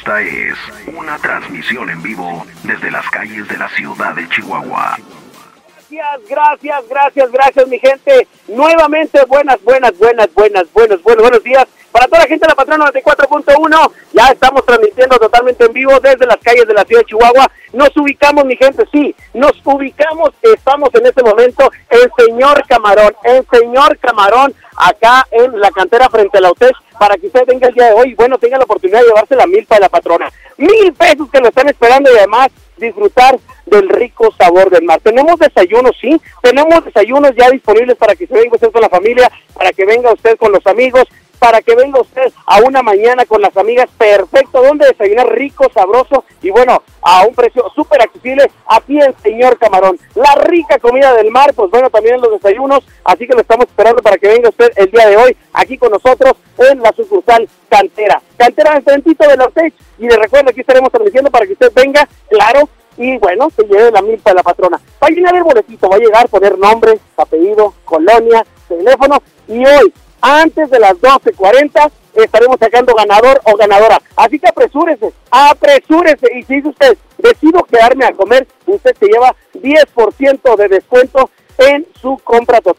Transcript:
Esta es una transmisión en vivo desde las calles de la ciudad de Chihuahua. Gracias, mi gente. Nuevamente, buenos días para toda la gente de la Patrona 94.1. Ya estamos transmitiendo totalmente en vivo desde las calles de la ciudad de Chihuahua. Nos ubicamos, mi gente, sí, estamos en este momento en Señor Camarón, acá en la cantera frente a la UTEC, para que usted venga el día de hoy, bueno, tenga la oportunidad de llevarse la milpa de la Patrona. 1,000 pesos que lo están esperando y además disfrutar del rico sabor del mar. Tenemos desayunos, sí, tenemos desayunos ya disponibles para que se venga usted con la familia, para que venga usted con los amigos, para que venga usted a una mañana con las amigas, perfecto, donde desayunar rico, sabroso y bueno, a un precio súper accesible aquí en Señor Camarón. La rica comida del mar, pues bueno, también en los desayunos, así que lo estamos esperando para que venga usted el día de hoy aquí con nosotros en la sucursal Cantera enfrentito de la UTEC, y le recuerdo, aquí estaremos transmitiendo para que usted venga, claro, y bueno, se lleve la milpa de la Patrona. Va a llenar el boletito, va a llegar, poner nombre, apellido, colonia, teléfono, y hoy, antes de las 12:40, estaremos sacando ganador o ganadora. Así que apresúrese, y si dice usted, decido quedarme a comer, usted se lleva 10% de descuento en su compra total.